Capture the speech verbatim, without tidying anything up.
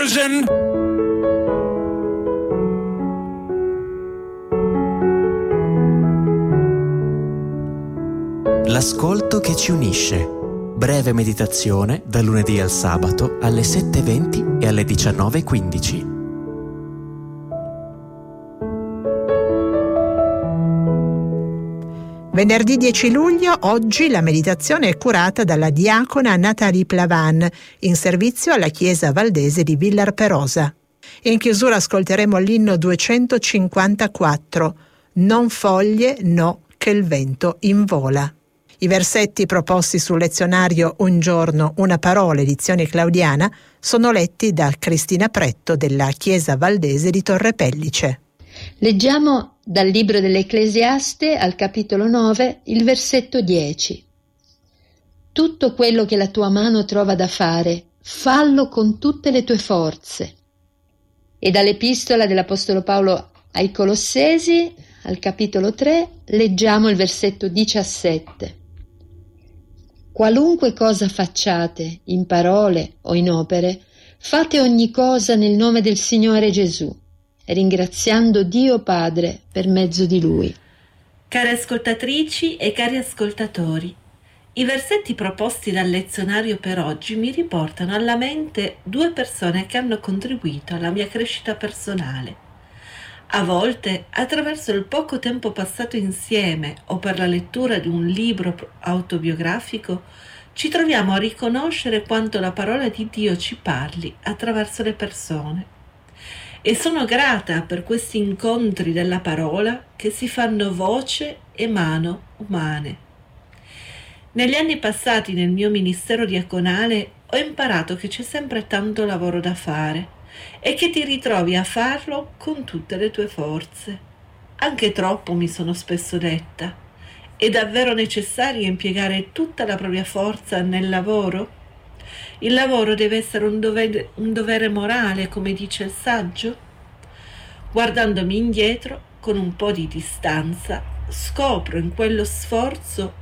version. L'ascolto che ci unisce. Breve meditazione dal lunedì al sabato alle sette e venti e alle diciannove e quindici. Venerdì dieci luglio, oggi la meditazione è curata dalla diacona Nathalie Plavan, in servizio alla chiesa valdese di Villar Perosa. In chiusura ascolteremo l'inno duecentocinquantaquattro, Non foglie, no, che il vento invola. I versetti proposti sul lezionario Un giorno, una parola, edizione claudiana, sono letti da Cristina Pretto della Chiesa Valdese di Torre Pellice. Leggiamo dal libro dell'Ecclesiaste al capitolo nove, il versetto dieci. Tutto quello che la tua mano trova da fare, fallo con tutte le tue forze. E dall'epistola dell'Apostolo Paolo ai Colossesi, al capitolo tre, leggiamo il versetto diciassette. Qualunque cosa facciate, in parole o in opere, fate ogni cosa nel nome del Signore Gesù, ringraziando Dio Padre per mezzo di Lui. Care ascoltatrici e cari ascoltatori, i versetti proposti dal lezionario per oggi mi riportano alla mente due persone che hanno contribuito alla mia crescita personale. A volte, attraverso il poco tempo passato insieme o per la lettura di un libro autobiografico, ci troviamo a riconoscere quanto la parola di Dio ci parli attraverso le persone. E sono grata per questi incontri della parola che si fanno voce e mano umane. Negli anni passati nel mio ministero diaconale ho imparato che c'è sempre tanto lavoro da fare e che ti ritrovi a farlo con tutte le tue forze. Anche troppo, mi sono spesso detta. È davvero necessario impiegare tutta la propria forza nel lavoro? Il lavoro deve essere un dovere, un dovere morale, come dice il saggio? Guardandomi indietro, con un po' di distanza, scopro in quello sforzo